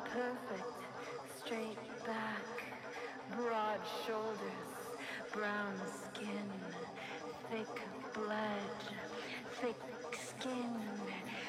perfect, straight back, broad shoulders, brown skin, thick